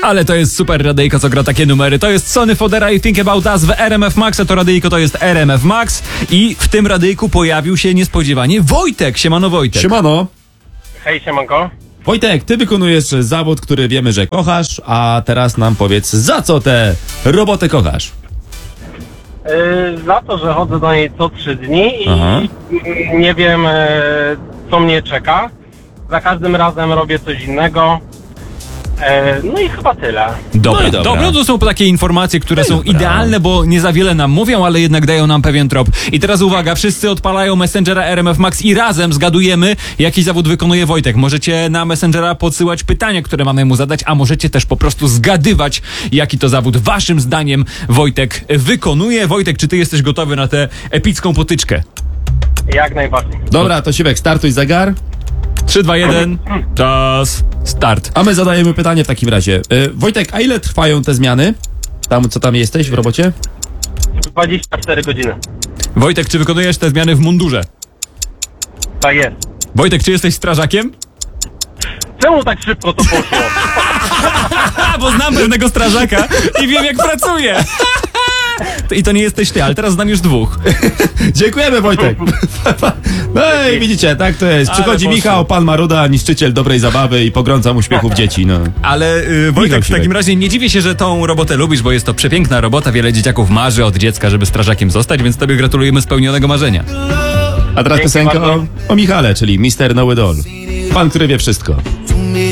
Ale to jest super radyjko, co gra takie numery. To jest Sony Fodera i Think About Us w RMF Max, a to radyjko to jest RMF Max. I w tym radyjku pojawił się niespodziewanie Wojtek. Siemano Wojtek. Siemano. Hej, siemanko. Wojtek, ty wykonujesz zawód, który wiemy, że kochasz, a teraz nam powiedz, za co tę robotę kochasz? Za to, że chodzę do niej co 3 dni i Aha. nie wiem, co mnie czeka. Za każdym razem robię coś innego. No i chyba tyle. Dobra, No i dobra. dobra, to są takie informacje, które są dobra. idealne, bo nie za wiele nam mówią, ale jednak dają nam pewien trop. I teraz uwaga, wszyscy odpalają Messengera RMF Max i razem zgadujemy, jaki zawód wykonuje Wojtek. Możecie na Messengera podsyłać pytania, które mamy mu zadać, a możecie też po prostu zgadywać, jaki to zawód waszym zdaniem Wojtek wykonuje. Wojtek, czy ty jesteś gotowy na tę epicką potyczkę? Jak najbardziej. Dobra, to Siwek, startuj zegar, 3, 2, 1, czas, start. a my zadajemy pytanie w takim razie. Wojtek, a ile trwają te zmiany? Co tam jesteś w robocie? 24 godziny. Wojtek, czy wykonujesz te zmiany w mundurze? Tak jest. Wojtek, czy jesteś strażakiem? Czemu tak szybko to poszło? Bo znam pewnego strażaka i wiem, jak pracuje. I to nie jesteś ty, ale teraz znam już dwóch. Dziękujemy, Wojtek. No i widzicie, tak to jest. Ale Przychodzi poszło. Michał, pan Maruda, niszczyciel dobrej zabawy i pogrącam uśmiechów dzieci, no. Ale Wojtek, w takim razie nie dziwię się, że tą robotę lubisz, bo jest to przepiękna robota. Wiele dzieciaków marzy od dziecka, żeby strażakiem zostać, więc tobie gratulujemy spełnionego marzenia. A teraz Dzięki piosenka bardzo. o Michale, czyli Mr. Know It All. Pan, który wie wszystko.